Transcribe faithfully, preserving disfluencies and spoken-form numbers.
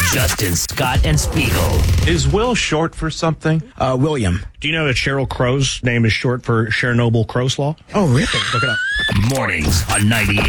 Justin, Scott, and Spiegel. Is Will short for something? Uh, William. Do you know that Sheryl Crow's name is short for Chernobyl Crowslaw? Oh, really? Look it up. Mornings on ninety-eight.